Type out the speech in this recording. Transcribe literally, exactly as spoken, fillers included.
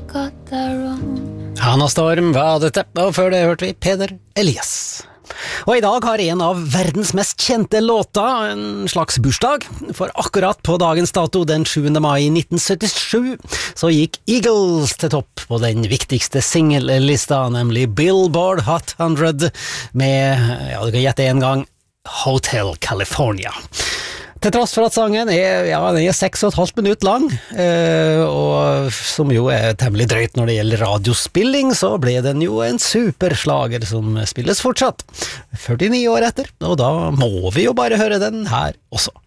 got their own. Hanna Storm var dette, og før det hørte vi Peder Elias. Og i dag har en av verdens mest kjente låter en slags bursdag, for akkurat på dagens dato den sjuende mai nitten syttisju så gikk Eagles til topp på den viktigste singellista, nemlig Billboard Hot hundre med, ja du kan gjette en gang, Hotel California. Til tross for at sangen er, ja, den er seks og et halvt minutt lang, eh, og som jo er temmelig drøyt når det gjelder radiospilling, så ble den jo en superslager som spilles fortsatt, førtini år etter, og da må vi jo bare høre den her også.